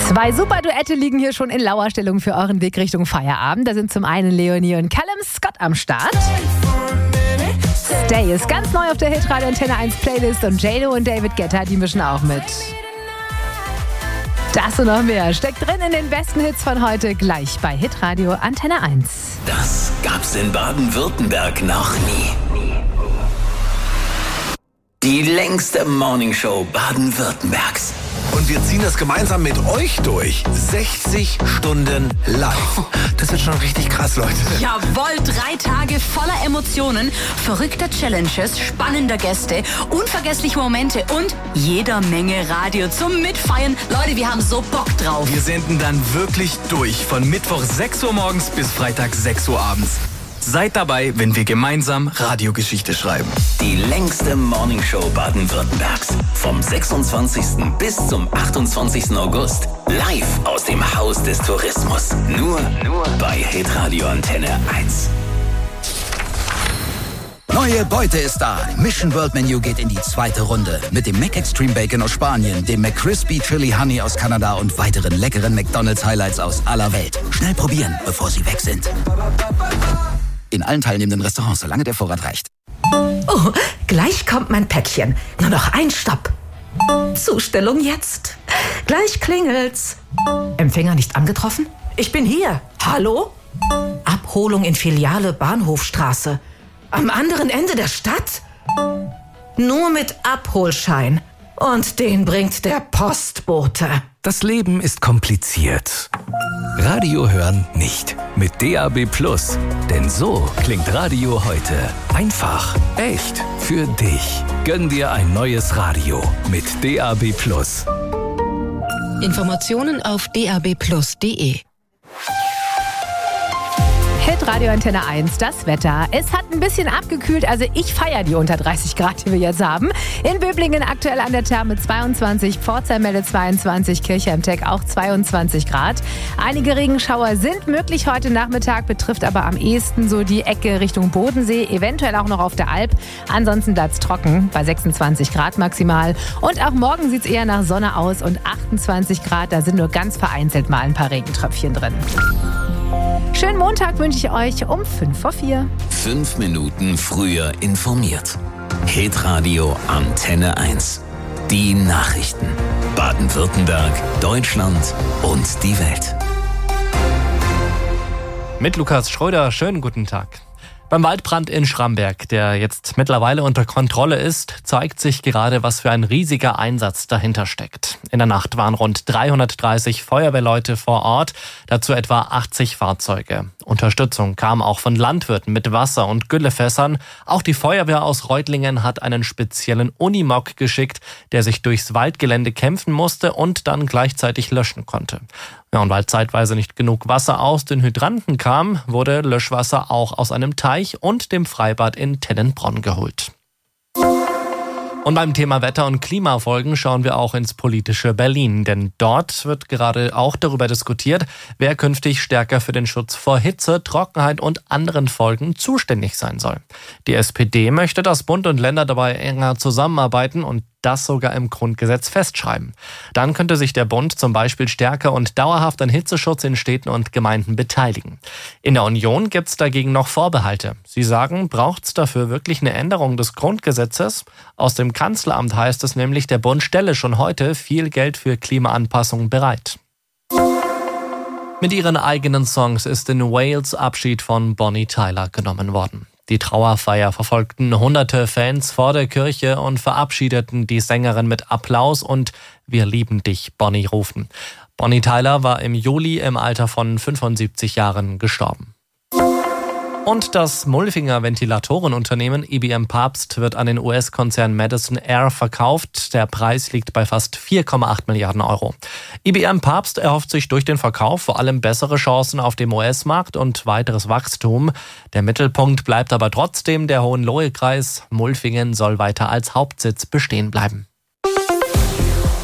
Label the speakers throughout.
Speaker 1: Zwei super Duette liegen hier schon in Lauerstellung für euren Weg Richtung Feierabend. Da sind zum einen Leonie und Callum Scott am Start. Stay ist ganz neu auf der Hitradio Antenne 1 Playlist und J-Lo und David Guetta, die mischen auch mit. Das und noch mehr steckt drin in den besten Hits von heute, gleich bei Hitradio Antenne 1.
Speaker 2: Das gab's in Baden-Württemberg noch nie. Die längste Morningshow Baden-Württembergs.
Speaker 3: Und wir ziehen das gemeinsam mit euch durch. 60 Stunden live. Das wird schon richtig krass, Leute.
Speaker 4: Jawohl, 3 Tage voller Emotionen, verrückter Challenges, spannender Gäste, unvergessliche Momente und jeder Menge Radio zum Mitfeiern. Leute, wir haben so Bock drauf.
Speaker 5: Wir senden dann wirklich durch von Mittwoch 6 Uhr morgens bis Freitag 6 Uhr abends. Seid dabei, wenn wir gemeinsam Radiogeschichte schreiben.
Speaker 2: Die längste Morningshow Baden-Württembergs. Vom 26. bis zum 28. August. Live aus dem Haus des Tourismus. Nur bei Hitradio Antenne 1.
Speaker 6: Neue Beute ist da. Mission World Menu geht in die zweite Runde. Mit dem Mac Extreme Bacon aus Spanien, dem McCrispy Chili Honey aus Kanada und weiteren leckeren McDonald's Highlights aus aller Welt. Schnell probieren, bevor sie weg sind. In allen teilnehmenden Restaurants, solange der Vorrat reicht.
Speaker 7: Oh, gleich kommt mein Päckchen. Nur noch ein Stopp. Zustellung jetzt. Gleich klingelt's. Empfänger nicht angetroffen? Ich bin hier. Hallo? Abholung in Filiale Bahnhofstraße. Am anderen Ende der Stadt? Nur mit Abholschein. Und den bringt der Postbote.
Speaker 5: Das Leben ist kompliziert. Radio hören nicht. Mit DAB+. Denn so klingt Radio heute. Einfach, echt, für dich. Gönn dir ein neues Radio mit DAB+.
Speaker 8: Informationen auf dabplus.de.
Speaker 1: Hitradio Antenne 1, das Wetter. Es hat ein bisschen abgekühlt, also ich feiere die unter 30 Grad, die wir jetzt haben. In Böblingen aktuell an der Therme 22, Pforzheim meldet 22, Kirchheim-Tech auch 22 Grad. Einige Regenschauer sind möglich heute Nachmittag, betrifft aber am ehesten so die Ecke Richtung Bodensee, eventuell auch noch auf der Alp. Ansonsten bleibt es trocken bei 26 Grad maximal. Und auch morgen sieht es eher nach Sonne aus und 28 Grad, da sind nur ganz vereinzelt mal ein paar Regentröpfchen drin. Schönen Montag wünsche ich euch um 3:55.
Speaker 2: 5 Minuten früher informiert. Hitradio Antenne 1. Die Nachrichten. Baden-Württemberg, Deutschland und die Welt.
Speaker 9: Mit Lukas Schröder, schönen guten Tag. Beim Waldbrand in Schramberg, der jetzt mittlerweile unter Kontrolle ist, zeigt sich gerade, was für ein riesiger Einsatz dahinter steckt. In der Nacht waren rund 330 Feuerwehrleute vor Ort, dazu etwa 80 Fahrzeuge. Unterstützung kam auch von Landwirten mit Wasser- und Güllefässern. Auch die Feuerwehr aus Reutlingen hat einen speziellen Unimog geschickt, der sich durchs Waldgelände kämpfen musste und dann gleichzeitig löschen konnte. Ja, und weil zeitweise nicht genug Wasser aus den Hydranten kam, wurde Löschwasser auch aus einem Teich und dem Freibad in Tennenbronn geholt. Und beim Thema Wetter- und Klimafolgen schauen wir auch ins politische Berlin. Denn dort wird gerade auch darüber diskutiert, wer künftig stärker für den Schutz vor Hitze, Trockenheit und anderen Folgen zuständig sein soll. Die SPD möchte, dass Bund und Länder dabei enger zusammenarbeiten und das sogar im Grundgesetz festschreiben. Dann könnte sich der Bund zum Beispiel stärker und dauerhaft an Hitzeschutz in Städten und Gemeinden beteiligen. In der Union gibt es dagegen noch Vorbehalte. Sie sagen, braucht es dafür wirklich eine Änderung des Grundgesetzes? Aus dem Kanzleramt heißt es nämlich, der Bund stelle schon heute viel Geld für Klimaanpassung bereit. Mit ihren eigenen Songs ist in Wales Abschied von Bonnie Tyler genommen worden. Die Trauerfeier verfolgten hunderte Fans vor der Kirche und verabschiedeten die Sängerin mit Applaus und "Wir lieben dich, Bonnie" rufen. Bonnie Tyler war im Juli im Alter von 75 Jahren gestorben. Und das Mulfinger Ventilatorenunternehmen IBM Papst wird an den US-Konzern Madison Air verkauft. Der Preis liegt bei fast 4,8 Milliarden Euro. IBM Papst erhofft sich durch den Verkauf vor allem bessere Chancen auf dem US-Markt und weiteres Wachstum. Der Mittelpunkt bleibt aber trotzdem der Hohenlohe-Kreis. Mulfingen soll weiter als Hauptsitz bestehen bleiben.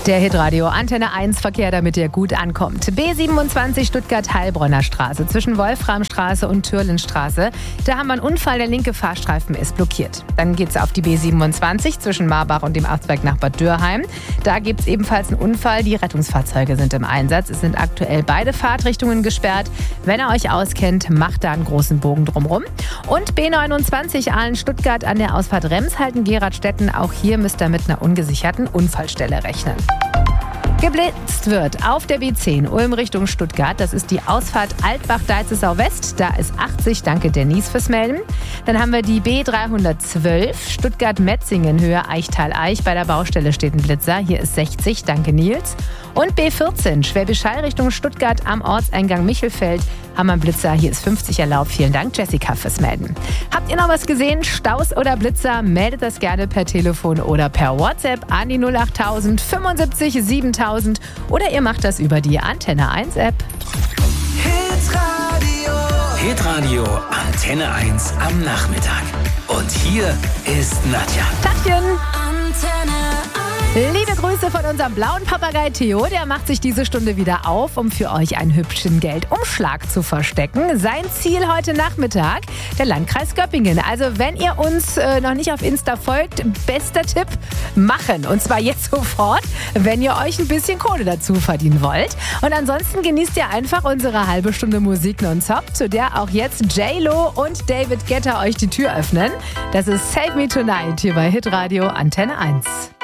Speaker 1: Der Hitradio Antenne 1 Verkehr, damit ihr gut ankommt. B27 Stuttgart-Heilbronner Straße zwischen Wolframstraße und Türlenstraße. Da haben wir einen Unfall, der linke Fahrstreifen ist blockiert. Dann geht's auf die B27 zwischen Marbach und dem Arzberg nach Bad Dürheim. Da gibt's ebenfalls einen Unfall. Die Rettungsfahrzeuge sind im Einsatz. Es sind aktuell beide Fahrtrichtungen gesperrt. Wenn ihr euch auskennt, macht da einen großen Bogen drumrum. Und B29 Aalen-Stuttgart an der Ausfahrt Remshalden-Geradstetten. Auch hier müsst ihr mit einer ungesicherten Unfallstelle rechnen. Geblitzt wird auf der B10 Ulm Richtung Stuttgart. Das ist die Ausfahrt Altbach-Deizesau West. Da ist 80. Danke Denise fürs Melden. Dann haben wir die B312 Stuttgart-Metzingen Höhe Eichtal-Eich. Bei der Baustelle steht ein Blitzer. Hier ist 60. Danke Nils. Und B14 Schwäbisch Hall Richtung Stuttgart am Ortseingang Michelfeld. Haben wir einen Blitzer. Hier ist 50 erlaubt. Vielen Dank Jessica fürs Melden. Habt ihr noch was gesehen? Staus oder Blitzer? Meldet das gerne per Telefon oder per WhatsApp an die 08000 75 7000 oder ihr macht das über die Antenne 1 App.
Speaker 2: Hitradio Antenne 1 am Nachmittag. Und hier ist Nadja.
Speaker 1: Tachchen. Liebe Grüße von unserem blauen Papagei Theo. Der macht sich diese Stunde wieder auf, um für euch einen hübschen Geldumschlag zu verstecken. Sein Ziel heute Nachmittag, der Landkreis Göppingen. Also wenn ihr uns noch nicht auf Insta folgt, bester Tipp, machen. Und zwar jetzt sofort, wenn ihr euch ein bisschen Kohle dazu verdienen wollt. Und ansonsten genießt ihr einfach unsere halbe Stunde Musik nonstop, zu der auch jetzt J-Lo und David Guetta euch die Tür öffnen. Das ist Save Me Tonight hier bei Hitradio Antenne 1.